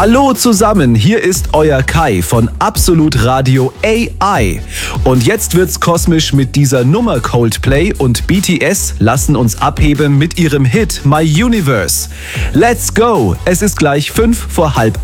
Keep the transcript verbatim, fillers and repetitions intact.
Hallo zusammen, hier ist euer Kai von Absolut Radio A I. Und jetzt wird's kosmisch mit dieser Nummer. Coldplay und B T S lassen uns abheben mit ihrem Hit My Universe. Let's go! Es ist gleich fünf vor halb